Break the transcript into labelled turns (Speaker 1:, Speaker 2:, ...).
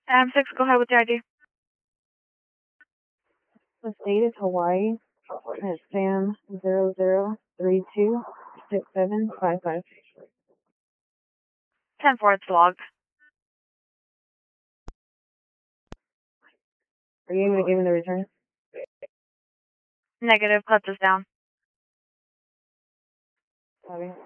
Speaker 1: M6, go ahead with the ID.
Speaker 2: The state is Hawaii. It's Sam 00326755.
Speaker 1: 10-4, it's logged.
Speaker 2: Are you able to give me the return?
Speaker 1: Negative, cut this down.
Speaker 2: Copy.